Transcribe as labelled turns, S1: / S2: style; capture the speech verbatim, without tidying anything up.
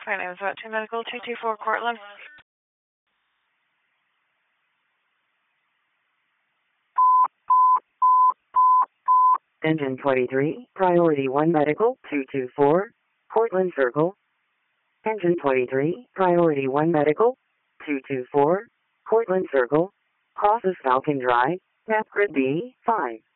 S1: My name is Vet two Medical two two four Cortland.
S2: Engine twenty-three, Priority one Medical two two four, Cortland Circle. Engine twenty-three, Priority one Medical two two four, Cortland Circle. Crosses Falcon Drive, map grid B five.